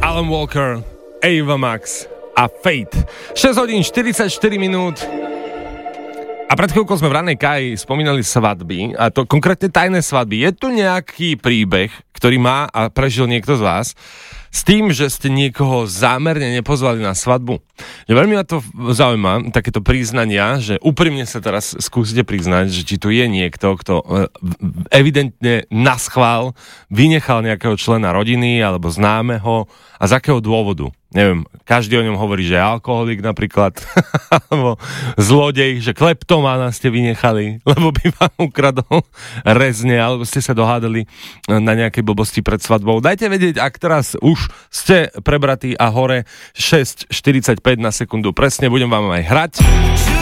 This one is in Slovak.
Alan Walker, Ava Max a Fate. 6 hodín 44 minút. A pred chvíľkou sme v ranej Káji spomínali svadby, a to konkrétne tajné svadby. Je tu nejaký príbeh, ktorý má a prežil niekto z vás, s tým, že ste niekoho zámerne nepozvali na svadbu? Veľmi ma to zaujíma, takéto priznania, že úprimne sa teraz skúsite priznať, že či tu je niekto, kto evidentne naschvál vynechal nejakého člena rodiny alebo známeho a z akého dôvodu. Neviem, každý o ňom hovorí, že je alkoholik napríklad, alebo zlodej, že kleptomána ste vynechali, lebo by vám ukradol rezne, alebo ste sa dohádali na nejakej blbosti pred svadbou. Dajte vedieť, ak teraz už ste prebratí a hore 6:45 na sekundu presne, budem vám aj hrať.